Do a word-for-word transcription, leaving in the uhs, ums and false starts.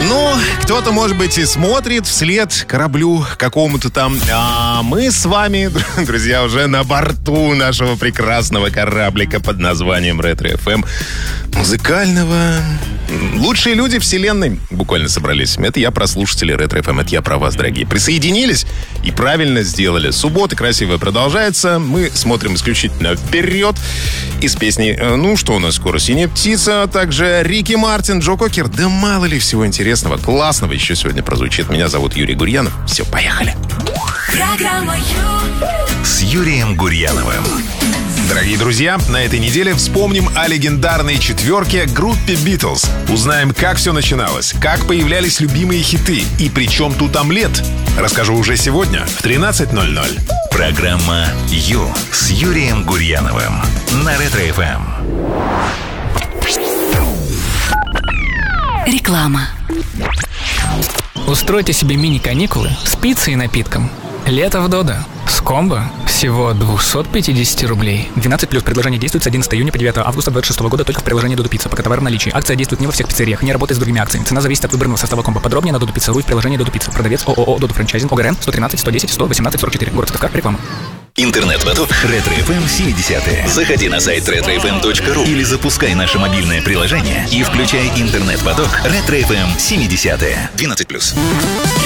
Ну, кто-то, может быть, и смотрит вслед кораблю какому-то там. А мы с вами, друзья, уже на борту нашего прекрасного кораблика под названием Ретро эф эм. Музыкального. Лучшие люди вселенной буквально собрались. Это я про слушателей Ретро эф эм. Это я про вас, дорогие. Присоединились и правильно сделали. Суббота красивая продолжается. Мы смотрим исключительно вперед. Из песни, ну, что у нас скоро? «Синяя птица», а также Рики Мартин, Джо Кокер. Да мало ли всего интересного, классного еще сегодня прозвучит. Меня зовут Юрий Гурьянов. Все, поехали. Программа «Ю» с Юрием Гурьяновым. Дорогие друзья, на этой неделе вспомним о легендарной четверке группе «Битлз». Узнаем, как все начиналось, как появлялись любимые хиты и при чем тут омлет. Расскажу уже сегодня в тринадцать ноль ноль. Программа «Ю» с Юрием Гурьяновым на Ретро эф эм. Реклама. Устройте себе мини-каникулы с пиццей и напитком. Лето в Додо. С комбо всего двести пятьдесят рублей. двенадцать плюс. Предложение действует с одиннадцатого июня по девятого августа двадцать шестого года только в приложении Додо Пицца. Пока товар в наличии. Акция действует не во всех пиццериях, не работает с другими акциями. Цена зависит от выбранного состава комбо. Подробнее на Додо Пицца точка ру в приложении Додо Пицца. Продавец ООО Додо Франчайзинг. ОГРН сто тринадцать сто десять сто восемнадцать сорок четыре. Город Сыктывкар. Реклама. Интернет-поток Ретро эф эм семидесятые. Заходи на сайт ретро эф эм точка ру или запускай наше мобильное приложение и включай интернет-поток Ретро эф эм семидесятые. двенадцать плюс.